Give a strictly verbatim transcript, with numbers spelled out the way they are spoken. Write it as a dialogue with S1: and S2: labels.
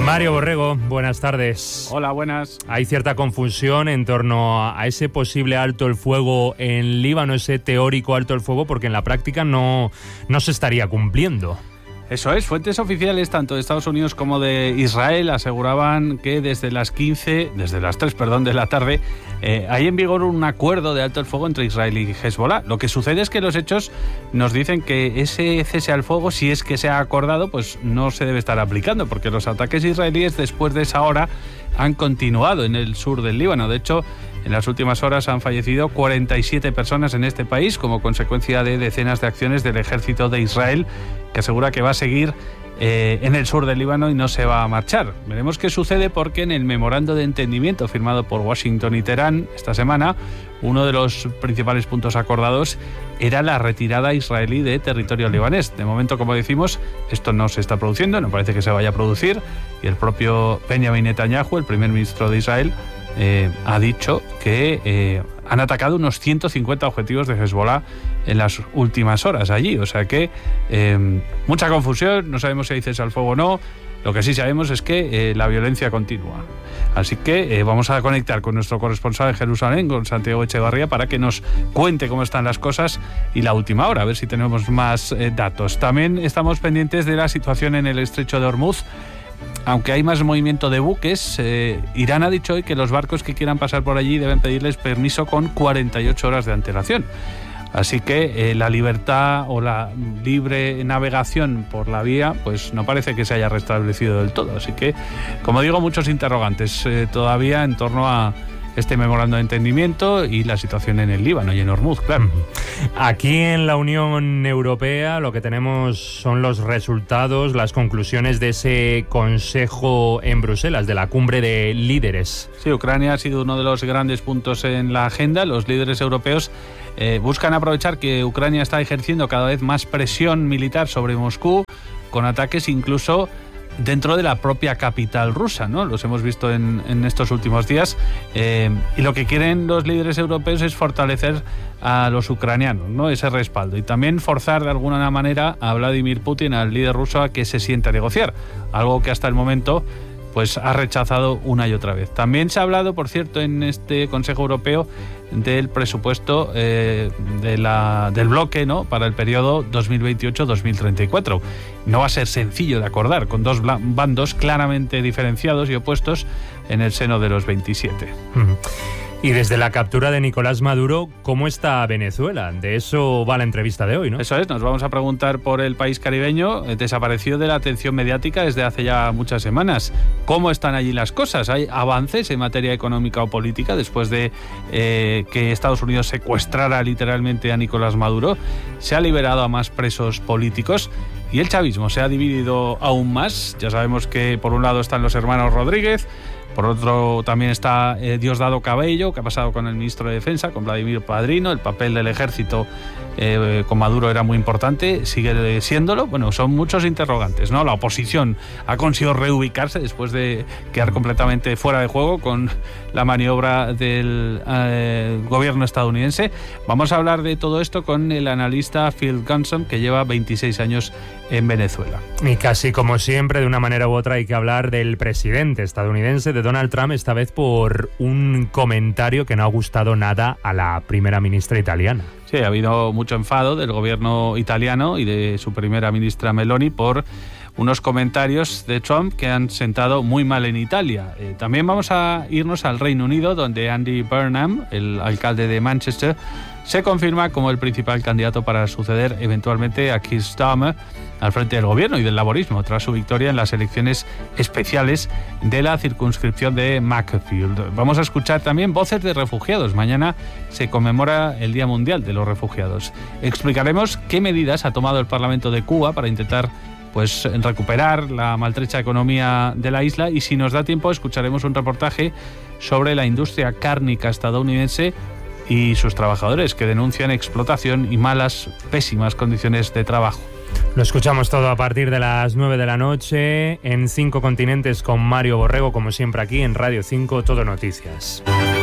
S1: Mario Borrego, buenas tardes.
S2: Hola, buenas.
S1: Hay cierta confusión en torno a ese posible alto el fuego en Líbano, ese teórico alto el fuego, porque en la práctica no, no se estaría cumpliendo.
S2: Eso es, fuentes oficiales tanto de Estados Unidos como de Israel aseguraban que desde las quince, desde las tres, perdón, de la tarde, eh, hay en vigor un acuerdo de alto el fuego entre Israel y Hezbollah. Lo que sucede es que los hechos nos dicen que ese cese al fuego, si es que se ha acordado, pues no se debe estar aplicando, porque los ataques israelíes después de esa hora han continuado en el sur del Líbano. De hecho, en las últimas horas han fallecido cuarenta y siete personas en este país como consecuencia de decenas de acciones del ejército de Israel, que asegura que va a seguir eh, en el sur del Líbano y no se va a marchar. Veremos qué sucede, porque en el memorando de entendimiento firmado por Washington y Teherán esta semana, uno de los principales puntos acordados era la retirada israelí de territorio libanés. De momento, como decimos, esto no se está produciendo, no parece que se vaya a producir, y el propio Benjamin Netanyahu, el primer ministro de Israel, Eh, ha dicho que eh, han atacado unos ciento cincuenta objetivos de Hezbollah en las últimas horas allí. O sea que eh, mucha confusión, no sabemos si hay cese al fuego o no. Lo que sí sabemos es que eh, la violencia continúa. Así que eh, vamos a conectar con nuestro corresponsal en Jerusalén, con Santiago Echevarría, para que nos cuente cómo están las cosas y la última hora, a ver si tenemos más eh, datos. También estamos pendientes de la situación en el estrecho de Hormuz. Aunque hay más movimiento de buques, eh, Irán ha dicho hoy que los barcos que quieran pasar por allí deben pedirles permiso con cuarenta y ocho horas de antelación. Así que eh, la libertad o la libre navegación por la vía, pues no parece que se haya restablecido del todo. Así que, como digo, muchos interrogantes eh, todavía en torno a este memorando de entendimiento y la situación en el Líbano y en Hormuz, claro.
S1: Aquí en la Unión Europea lo que tenemos son los resultados, las conclusiones de ese Consejo en Bruselas, de la cumbre de líderes.
S2: Sí, Ucrania ha sido uno de los grandes puntos en la agenda. Los líderes europeos eh, buscan aprovechar que Ucrania está ejerciendo cada vez más presión militar sobre Moscú, con ataques incluso dentro de la propia capital rusa, ¿no? Los hemos visto en, en estos últimos días. Eh, y lo que quieren los líderes europeos es fortalecer a los ucranianos, ¿no? Ese respaldo. Y también forzar de alguna manera a Vladimir Putin, al líder ruso, a que se siente a negociar. Algo que hasta el momento pues ha rechazado una y otra vez. También se ha hablado, por cierto, en este Consejo Europeo del presupuesto eh, de la, del bloque, ¿no?, para el periodo dos mil veintiocho dos mil treinta y cuatro. No va a ser sencillo de acordar, con dos bandos claramente diferenciados y opuestos en el seno de los veintisiete.
S1: Uh-huh. Y desde la captura de Nicolás Maduro, ¿cómo está Venezuela? De eso va la entrevista de hoy, ¿no?
S2: Eso es, nos vamos a preguntar por el país caribeño, desaparecido de la atención mediática desde hace ya muchas semanas. ¿Cómo están allí las cosas? ¿Hay avances en materia económica o política después de eh, que Estados Unidos secuestrara literalmente a Nicolás Maduro? ¿Se ha liberado a más presos políticos? Y el chavismo se ha dividido aún más. Ya sabemos que por un lado están los hermanos Rodríguez, por otro también está eh, Diosdado Cabello, que ha pasado con el ministro de Defensa, con Vladimir Padrino. El papel del ejército eh, con Maduro era muy importante, sigue siéndolo. Bueno, son muchos interrogantes, ¿no? La oposición ha conseguido reubicarse después de quedar completamente fuera de juego con la maniobra del eh, gobierno estadounidense. Vamos a hablar de todo esto con el analista Phil Gunson, que lleva veintiséis años en Venezuela.
S1: Y casi como siempre, de una manera u otra, hay que hablar del presidente estadounidense, de Donald Trump, esta vez por un comentario que no ha gustado nada a la primera ministra italiana.
S2: Sí, ha habido mucho enfado del gobierno italiano y de su primera ministra Meloni por unos comentarios de Trump que han sentado muy mal en Italia. Eh, también vamos a irnos al Reino Unido, donde Andy Burnham, el alcalde de Manchester, se confirma como el principal candidato para suceder eventualmente a Keir Starmer al frente del gobierno y del laborismo, tras su victoria en las elecciones especiales de la circunscripción de Macclesfield. Vamos a escuchar también voces de refugiados. Mañana se conmemora el Día Mundial de los Refugiados. Explicaremos qué medidas ha tomado el Parlamento de Cuba para intentar pues recuperar la maltrecha economía de la isla, y si nos da tiempo escucharemos un reportaje sobre la industria cárnica estadounidense y sus trabajadores, que denuncian explotación y malas, pésimas condiciones de trabajo.
S1: Lo escuchamos todo a partir de las nueve de la noche en Cinco Continentes con Mario Borrego, como siempre aquí en Radio cinco Todo Noticias.